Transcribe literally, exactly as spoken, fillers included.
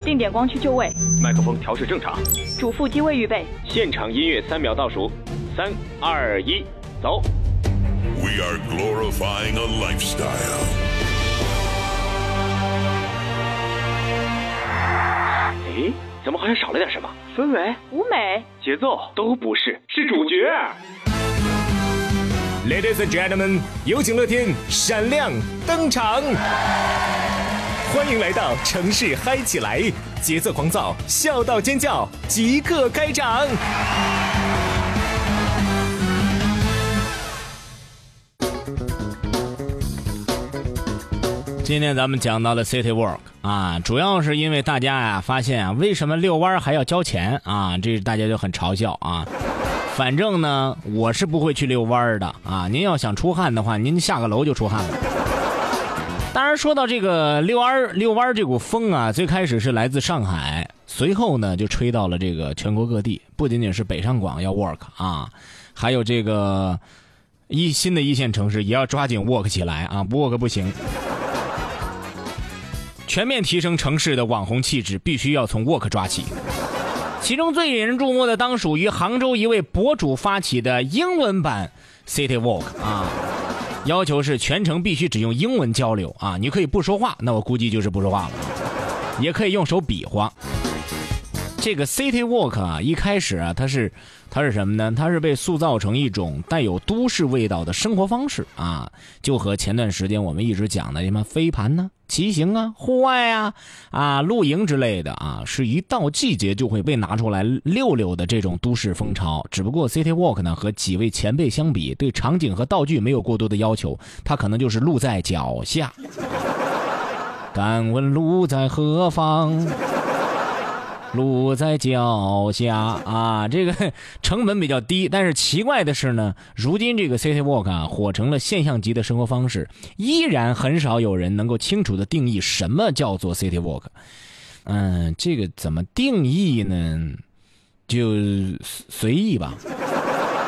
定点光区就位， 麦克风调试正常， 主副机位预备， 现场音乐三秒倒数，三二一，走。 We are glorifying a lifestyle. 诶，怎么好像少了点什么？氛围、 舞美、 节奏都不是，是主角。 Ladies and gentlemen， 有请乐天闪亮登场！欢迎来到城市嗨起来，节奏狂躁，笑到尖叫，即刻开场！今天咱们讲到了 City Walk 啊，主要是因为大家啊发现啊，为什么遛弯还要交钱啊？这大家就很嘲笑啊。反正呢，我是不会去遛弯的啊。您要想出汗的话，您下个楼就出汗了。当然，说到这个遛弯遛弯这股风啊，最开始是来自上海，随后呢就吹到了这个全国各地，不仅仅是北上广要 walk 啊，还有这个一新的一线城市也要抓紧 walk 起来啊，不 walk 不行。全面提升城市的网红气质，必须要从 walk 抓起。其中最引人注目的当属于杭州一位博主发起的英文版 City Walk 啊，要求是全程必须只用英文交流啊，你可以不说话，那我估计就是不说话了，也可以用手比划。这个 City Walk 啊，一开始啊，它是它是什么呢？它是被塑造成一种带有都市味道的生活方式啊，就和前段时间我们一直讲的什么飞盘呢、骑行啊、户外啊、啊露营之类的啊，是一到季节就会被拿出来溜溜的这种都市风潮。只不过 City Walk 呢，和几位前辈相比，对场景和道具没有过多的要求，它可能就是路在脚下。敢问路在何方？路在脚下啊，这个成本比较低，但是奇怪的是呢，如今这个 City Walk 啊火成了现象级的生活方式，依然很少有人能够清楚的定义什么叫做 City Walk。嗯，这个怎么定义呢？就随意吧。